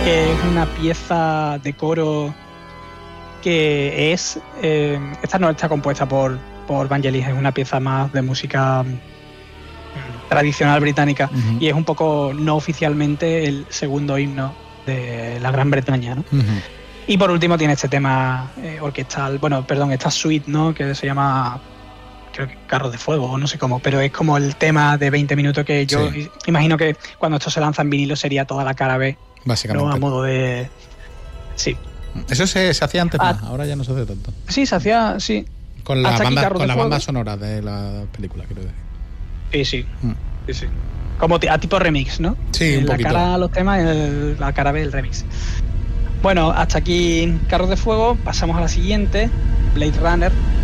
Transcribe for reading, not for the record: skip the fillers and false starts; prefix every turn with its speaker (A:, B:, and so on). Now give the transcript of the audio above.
A: que es una pieza de coro que es... esta no está compuesta por Vangelis, es una pieza más de música tradicional británica, y es un poco, no oficialmente, el segundo himno de la Gran Bretaña, ¿no? Y por último tiene este tema orquestal, esta suite, ¿no? Que se llama, creo que Carros de Fuego, o no sé cómo, pero es como el tema de 20 minutos que yo imagino que cuando esto se lanza en vinilo sería toda la cara B,
B: básicamente,
A: ¿no? A modo de... Sí.
B: Eso se hacía antes más, ahora ya no se hace tanto.
A: Sí, se hacía, sí.
B: Con la banda sonora de la película, quiero decir.
A: Sí. Como a tipo remix, ¿no?
B: Sí, un poquito.
A: La cara a los temas, la cara B, el remix. Bueno, hasta aquí Carros de Fuego. Pasamos a la siguiente, Blade Runner,